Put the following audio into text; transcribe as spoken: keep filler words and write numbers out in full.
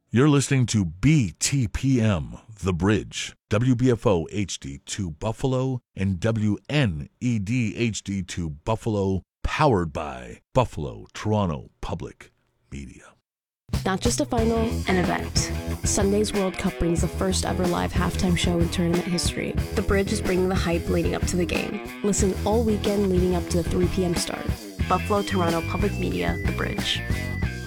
You're listening to B T P M, The Bridge, W B F O H D two Buffalo, and W N E D H D two Buffalo, powered by Buffalo Toronto Public Media. Not just a final, an event. Sunday's World Cup brings the first ever live halftime show in tournament history. The Bridge is bringing the hype leading up to the game. Listen all weekend leading up to the three p.m. start. Buffalo Toronto Public Media, The Bridge.